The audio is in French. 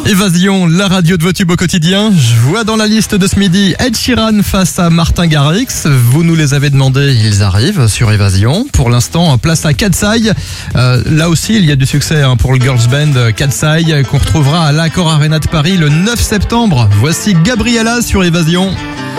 Évasion, la radio de vos tubes au quotidien. Je vois dans la liste de ce midi Ed Sheeran face à Martin Garrix. Vous nous les avez demandé, ils arrivent sur Évasion. Pour l'instant, place à Katseye. Là aussi, il y a du succès pour le girls band Katseye qu'on retrouvera à l'Accor Arena de Paris le 9 septembre. Voici Gabriella sur Évasion.